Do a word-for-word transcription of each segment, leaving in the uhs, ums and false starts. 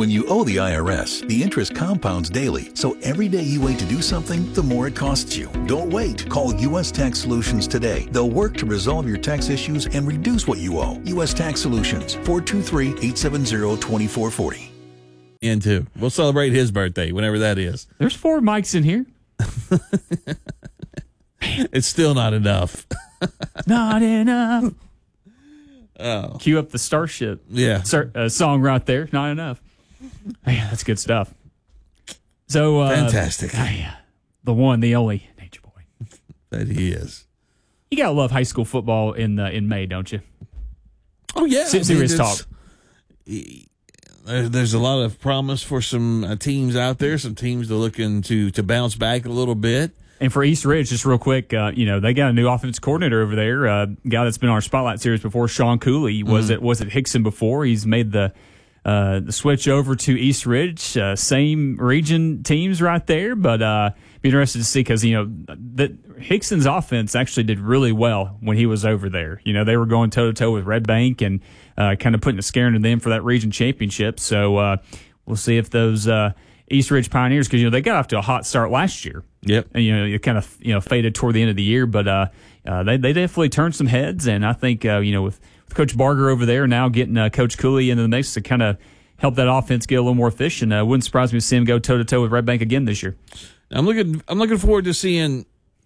When you owe the I R S, the interest compounds daily, so every day you wait to do something, the more it costs you. Don't wait. Call U S Tax Solutions today. They'll work to resolve your tax issues and reduce what you owe. U S Tax Solutions, four two three, eight seven zero, two four four zero. Into. We'll celebrate his birthday, whenever that is. There's four mics in here. It's still not enough. Not enough. Oh. Cue up the Starship Yeah. uh, song right there. Not enough. Man, that's good stuff. So uh, Fantastic. Uh, the one, the only Nature Boy. That he is. You gotta love high school football in uh, in May, don't you? Oh yeah. Serious talk. There's a lot of promise for some uh, teams out there. Some teams are looking to to bounce back a little bit. And for East Ridge, just real quick, uh, you know, they got a new offensive coordinator over there. A uh, guy that's been on our Spotlight series before, Sean Cooley, was mm-hmm. at was at Hickson before. He's made the uh, the switch over to East Ridge. Uh, same region teams right there, but uh, be interested to see because you know that Hickson's offense actually did really well when he was over there. You know, they were going toe to toe with Red Bank and uh, kind of putting a scare into them for that region championship. So uh, we'll see if those uh, East Ridge Pioneers, because you know they got off to a hot start last year. Yep. And, you know, it kind of, you know, faded toward the end of the year, but uh, uh, they they definitely turned some heads, and I think, uh, you know, with, with Coach Barger over there now getting uh, Coach Cooley into the mix to kind of help that offense get a little more efficient, uh, wouldn't surprise me to see him go toe-to-toe with Red Bank again this year. I'm looking I'm looking forward to seeing,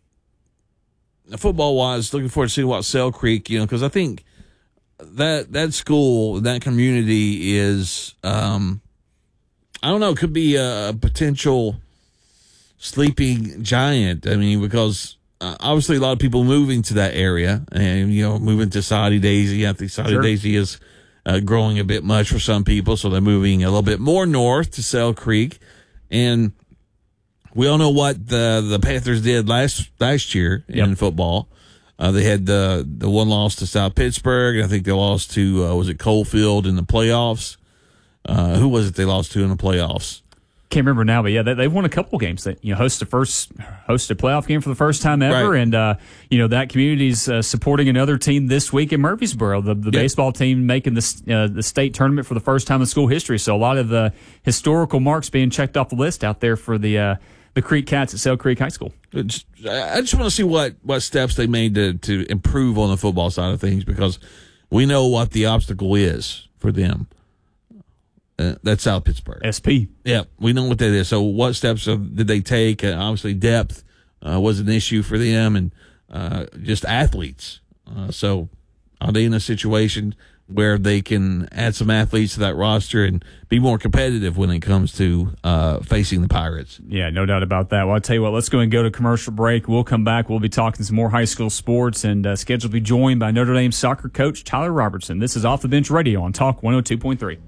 football-wise, looking forward to seeing what Sale Creek, you know, because I think that that school, that community is, um, I don't know, could be a potential sleeping giant. I mean, because uh, obviously a lot of people moving to that area and, you know, moving to Soddy Daisy. I think Soddy Sure. Daisy is uh, growing a bit much for some people, so they're moving a little bit more north to Sale Creek. And we all know what the the Panthers did last last year Yep. in football. Uh, they had the the one loss to South Pittsburgh, and I think they lost to, uh, was it Coalfield in the playoffs? Uh, who was it they lost to in the playoffs? Can't remember now, but yeah, they, they've won a couple games. That you know, host the first host a playoff game for the first time ever, Right. and uh, you know that community's uh, supporting another team this week in Murfreesboro. The, the Yep. baseball team making the uh, the state tournament for the first time in school history. So a lot of the historical marks being checked off the list out there for the uh, the Creek Cats at Sale Creek High School. It's, I just want to see what, what steps they made to, to improve on the football side of things, because we know what the obstacle is for them. Uh, that's South Pittsburgh. S P. Yeah, we know what that is. So what steps have, did they take? Uh, obviously, depth uh, was an issue for them, and uh, just athletes. Uh, so are they in a situation where they can add some athletes to that roster and be more competitive when it comes to uh, facing the Pirates? Yeah, no doubt about that. Well, I'll tell you what, let's go and go to commercial break. We'll come back. We'll be talking some more high school sports and uh, scheduled to be joined by Notre Dame soccer coach Tyler Robertson. This is Off the Bench Radio on Talk one oh two point three.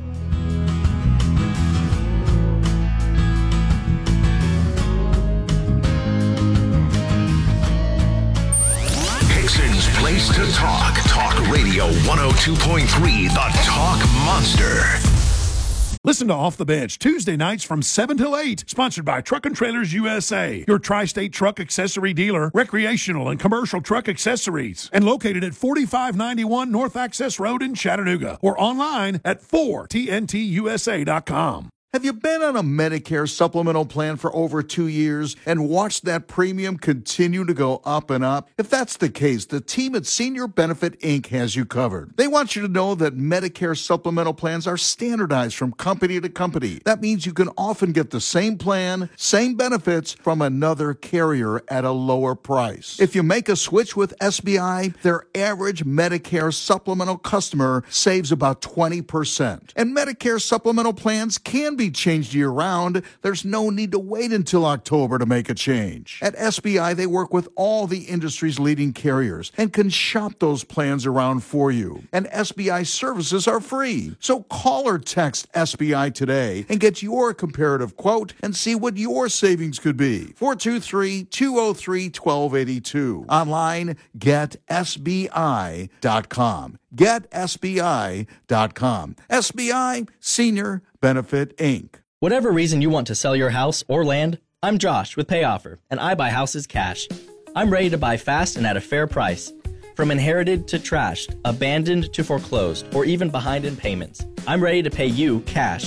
Place to talk. Talk Radio one oh two point three, the Talk Monster. Listen to Off the Bench Tuesday nights from seven till eight. Sponsored by Truck and Trailers U S A, your tri-state truck accessory dealer, recreational and commercial truck accessories. And located at forty-five ninety-one North Access Road in Chattanooga. Or online at four T N T U S A dot com. Have you been on a Medicare supplemental plan for over two years and watched that premium continue to go up and up? If that's the case, the team at Senior Benefit Incorporated has you covered. They want you to know that Medicare supplemental plans are standardized from company to company. That means you can often get the same plan, same benefits from another carrier at a lower price. If you make a switch with S B I, their average Medicare supplemental customer saves about twenty percent. And Medicare supplemental plans can be changed year-round. There's no need to wait until October to make a change. At S B I, they work with all the industry's leading carriers and can shop those plans around for you. And S B I services are free. So call or text S B I today and get your comparative quote and see what your savings could be. four two three, two oh three, one two eight two. Online, get S B I dot com. get S B I dot com. S B I, Senior Benefit Incorporated. Whatever reason you want to sell your house or land, I'm Josh with PayOffer, and I buy houses cash. I'm ready to buy fast and at a fair price. From inherited to trashed, abandoned to foreclosed, or even behind in payments, I'm ready to pay you cash